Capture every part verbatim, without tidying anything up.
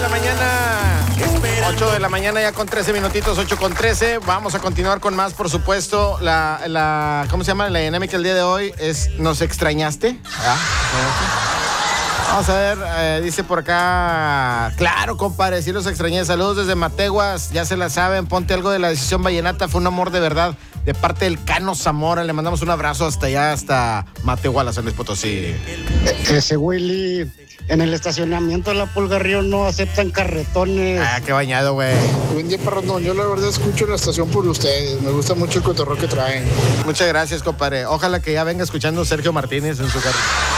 La mañana, ocho de la mañana ya con trece minutitos, ocho con trece. Vamos a continuar con más, por supuesto. La, la ¿cómo se llama? La dinámica el día de hoy es ¿nos extrañaste? ¿Ah? Vamos a ver, eh, dice por acá, claro, compadre, sí los extrañé. Saludos desde Mateguas, ya se la saben, ponte algo de La Decisión Vallenata, fue un amor de verdad, de parte del Cano Zamora. Le mandamos un abrazo hasta allá, hasta Matehuala, San Luis Potosí. Ese Willy, en el estacionamiento de la Pulga Río no aceptan carretones. Ah, qué bañado, güey. Buen día, perrón. Yo la verdad escucho la estación por ustedes. Me gusta mucho el cotorreo que traen. Muchas gracias, compadre. Ojalá que ya venga escuchando Sergio Martínez en su carro.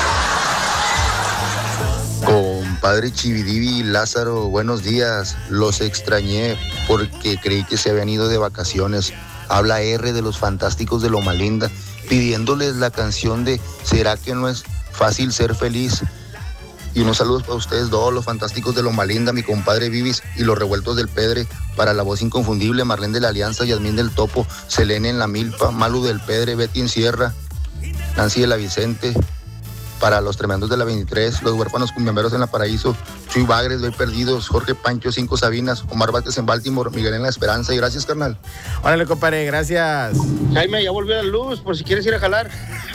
Compadre Chividivi, Lázaro, buenos días. Los extrañé porque creí que se habían ido de vacaciones. Habla R de los Fantásticos de Loma Linda, pidiéndoles la canción de ¿Será que no es fácil ser feliz? Y unos saludos para ustedes todos, los Fantásticos de Loma Linda, mi compadre Vivis y los Revueltos del Pedre, para la voz inconfundible, Marlene de la Alianza, Yasmín del Topo, Selene en la Milpa, Malu del Pedre, Betty en Sierra, Nancy de la Vicente, para los Tremendos de la veintitrés, los Huérfanos Cumbiamberos en la Paraíso, Chuy Bagres, Doy Perdidos, Jorge Pancho, Cinco Sabinas, Omar Vázquez en Baltimore, Miguel en la Esperanza, y gracias, carnal. Órale, compadre, gracias. Jaime, ya volvió la luz, por si quieres ir a jalar.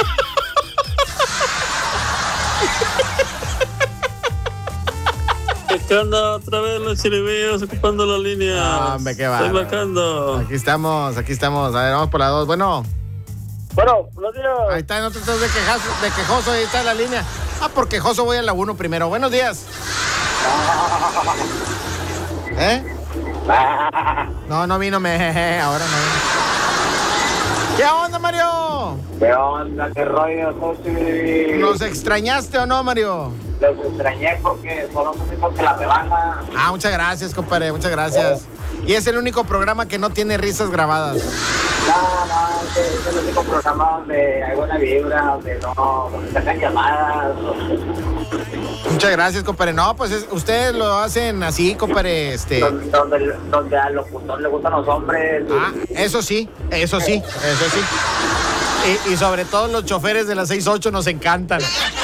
¿Qué onda? Otra vez los chiribillos ocupando la línea. No, hombre, qué va. Estoy marcando. Aquí estamos, aquí estamos. A ver, vamos por la dos. Bueno. Bueno, buenos días. Ahí está, no te estás de, quejazo, de quejoso, ahí está la línea. Ah, por quejoso voy a la uno primero. Buenos días. ¿Eh? No, no vino, me jeje, ahora no vino. ¿Qué onda, Mario? ¿Qué onda? ¿Qué rollo, José? ¿Nos extrañaste o no, Mario? Los extrañé porque son los únicos que la rebajan. Ah, muchas gracias, compadre, muchas gracias. Y es el único programa que no tiene risas grabadas. No, no, es el único programa donde hay buena vibra, donde no, donde sacan llamadas. Muchas gracias, compadre. No, pues es, ustedes lo hacen así, compadre. Este... Donde, donde, donde al locutor le gustan los hombres. Ah, eso sí, eso sí, eso sí. Y, y sobre todo los choferes de las seis ocho nos encantan.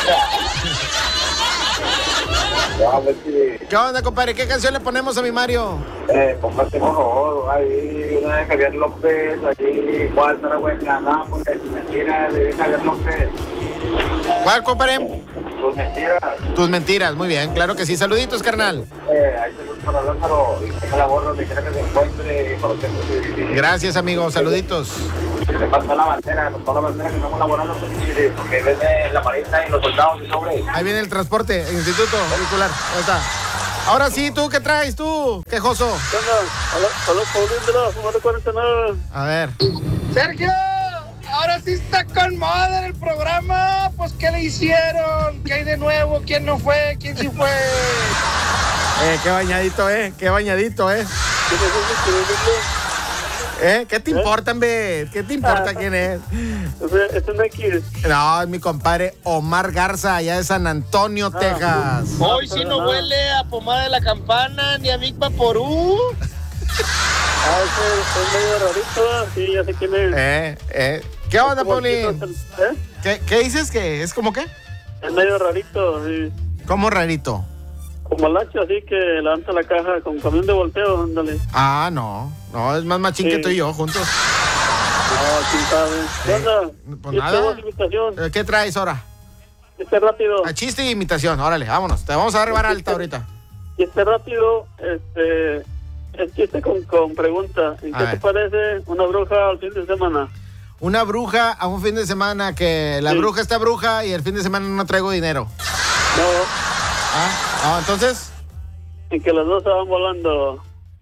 ¿Qué onda, compadre? ¿Qué canción le ponemos a mi Mario? Eh, póngase por favor, ahí una de Javier López, allí, ¿cuál será buena? No, porque mentira de Javier López. ¿Cuál, compadre? Tus mentiras. Tus mentiras, muy bien, claro que sí. Saluditos, carnal. Eh, ahí saludos para Lázaro, y que la borra donde quiera que se encuentre. Gracias, amigo, saluditos. Se pasó la bandera, nos pasó la bandera que estamos laborando porque viene la marina y los soldados y sobre. Ahí viene el transporte, el Instituto Vehicular, ahí está. Ahora sí, ¿tú qué traes, tú? Quejoso. ¿Qué onda? Hola, hola, Paulín de la Fumar de cuarenta y nueve. A ver. Sergio, ahora sí está con moda en el programa. Pues, ¿qué le hicieron? ¿Qué hay de nuevo? ¿Quién no fue? ¿Quién sí fue? Eh, qué bañadito, eh. Qué bañadito, eh. ¿Qué te haces escribirlo? ¿Eh? ¿Qué te ¿Eh? importa, hombre? ¿Qué te importa ah, quién es? ¿Es un X? No, es mi compadre Omar Garza, allá de San Antonio, ah, Texas. Hoy sí no huele a pomada de la campana ni a Big Vaporú. Ah, ese es medio rarito, sí, ya sé quién es. Eh, eh. ¿Qué onda, Paulín? ¿Eh? ¿Qué, ¿Qué dices que es como qué? Es medio rarito, sí. ¿Cómo rarito? Como el hacho, así que levanta la caja con camión de volteo, ándale. Ah, no, no, es más machín sí. que tú y yo juntos. No, quién sabe. ¿Qué onda? Pues nada. ¿Qué traes ahora? Este rápido. A chiste y imitación, órale, vámonos. Te vamos a dar vara alta ahorita. Y este rápido, este, es chiste con, con pregunta. ¿En a qué ver. te parece una bruja al fin de semana? Una bruja a un fin de semana, que la sí. bruja está bruja y el fin de semana no traigo dinero. No. Ah, ah, entonces. Y que los dos estaban volando.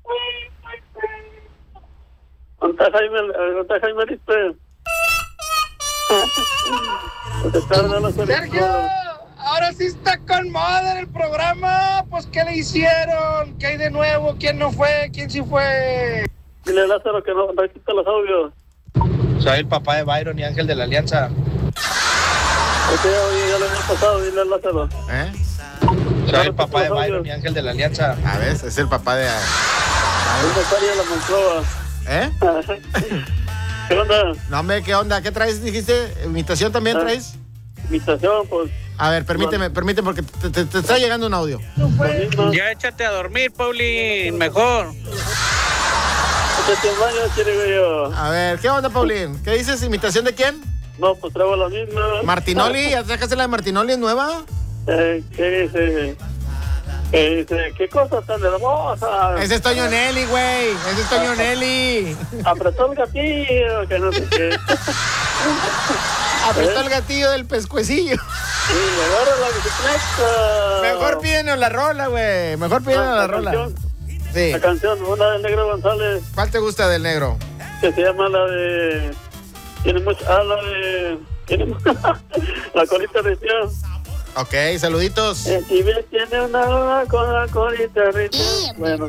¿Dónde está Jaime? ¿Dónde está Jaime Arispe? Sergio, ahora sí está con moda en el programa. Pues, ¿qué le hicieron? ¿Qué hay de nuevo? ¿Quién no fue? ¿Quién sí fue? Dile a Lázaro que no repita los audios. Soy el papá de Byron y Ángel de la Alianza. Ok, oye, ya lo había pasado, dile a Lázaro. ¿Eh? Soy el papá de Byron y Ángel de la Alianza. A ver, es el papá de... ¿Eh? ¿Qué onda? No, hombre, ¿qué onda? ¿Qué traes? Dijiste, ¿imitación también traes? Imitación, pues. A ver, permíteme, permíteme, porque te, te, te está llegando un audio. Ya échate a dormir, Paulín, mejor. A ver, ¿qué onda, Paulín? ¿Qué dices? ¿Imitación de quién? No, pues traigo la misma. ¿Martinoli? ¿Ya sacaste la de Martinoli, es nueva? Eh, ¿Qué dice? ¿Qué dice? ¿Qué cosas tan hermosas? Ese es Toño Nelly, güey. Ese es Toño Nelly. Apretó el gatillo, que no sé qué. Apretó el gatillo del pescuecillo. Sí, me agarra la bicicleta. Mejor pídenos la rola, güey. Mejor pídenos la, la rola. Canción, sí. La canción, una del Negro González. ¿Cuál te gusta del Negro? Que se llama la de... Tiene mucha... Ah, la de... Tiene... la colita recién. Ok, saluditos. El Tibet tiene una con la colita recién. Bueno.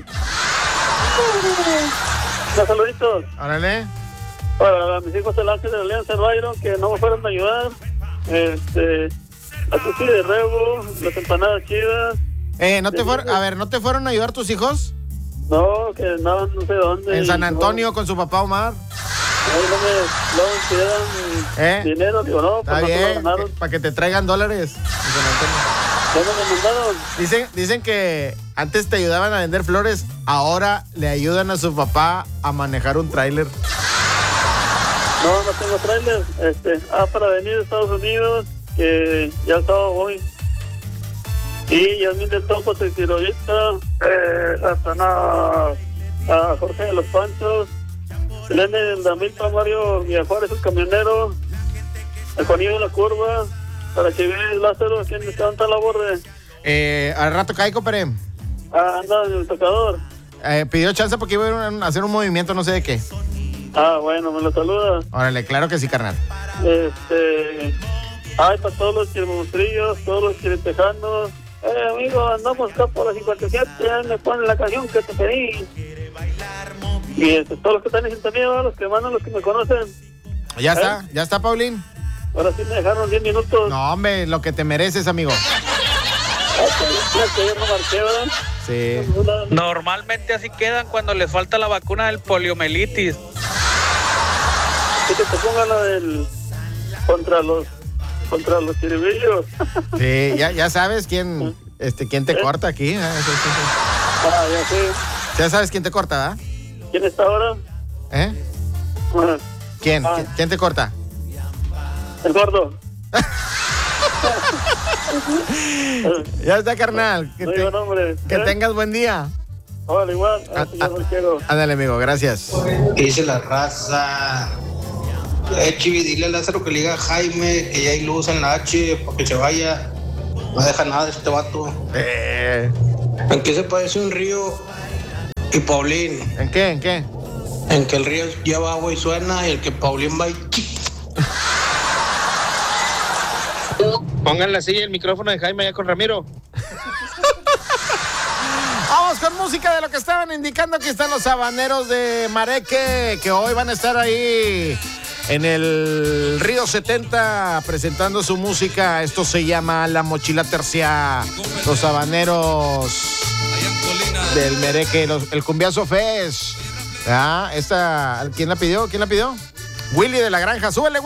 Los saluditos. Órale. Para mis hijos del Ángel de la Alianza Byron, que no me fueron a ayudar. Este... La cuchilla de rebo, las empanadas chidas. Eh, ¿no te fueron... A ver, ¿no te fueron a ayudar tus hijos? No, que andaban no sé dónde. En San Antonio no. Con su papá Omar. Ahí no me, no me pidieron ¿Eh? dinero, digo, no, pues Está no bien, se lo ganaron. para que te traigan dólares. Ya no me mandaron. Dicen, dicen que antes te ayudaban a vender flores, ahora le ayudan a su papá a manejar un tráiler. No, no tengo tráiler. Este, ah, para venir a Estados Unidos, que ya estaba hoy. Y Yasmín del Topo, Tequiroyita, eh, hasta nada, a Jorge de los Panchos, Selene del Damilpa, Mario Villajuárez, el camionero, el Juanillo de la Curva, para que vean el Lázaro, aquí en Santa la Borde. Eh, al rato Caico, Pere. Ah, anda en el tocador. Eh, pidió chance porque iba a hacer un movimiento, no sé de qué. Ah, bueno, me lo saluda. Órale, claro que sí, carnal. Este, ay, para todos los chirmonstrillos, todos los chiritejanos. Eh, amigo, andamos acá por la cincuenta y siete, ya me ponen la canción que te pedí. Y este, todos los que están en sintonía, los que mandan, los que me conocen. Ya ¿Eh? está, ya está, Paulín. Ahora sí me dejaron diez minutos. No, hombre, lo que te mereces, amigo. Ya que yo no marqué, ¿verdad? Sí. Normalmente así quedan cuando les falta la vacuna del poliomielitis. Y que te pongan la del... contra los... contra los chiribillos. Sí, ya, ya sabes quién, este, quién te ¿Eh? corta aquí. ¿eh? Ah, ya sé. Ya sabes quién te corta, ¿verdad? ¿Quién está ahora? ¿Eh? Bueno, ¿Quién? Ah. ¿Quién? ¿Quién te corta? el gordo. Ya está, carnal. Que, No te- digo nombre. que ¿Eh? tengas buen día. Vale, igual. Ah, Ah, ya ah. no quiero. Ándale, amigo, gracias. ¿Qué dice la raza? Eh, Chivi, dile a Lázaro que le diga a Jaime que ya hay luz en la H para que se vaya. No deja nada de este vato. Eh, ¿En qué se parece un río y Paulín? ¿En qué? ¿En qué? En que el río lleva agua y suena y el que Paulín va y... Pónganle así el micrófono de Jaime allá con Ramiro. Vamos con música de lo que estaban indicando. Aquí están los habaneros de Mareque, que hoy van a estar ahí en el Río setenta presentando su música. Esto se llama La Mochila Tercia. Los habaneros del Mereque, los- el Cumbiazo Fest. Ah, esta, ¿quién la pidió? ¿Quién la pidió? Willy de la Granja. Súbele,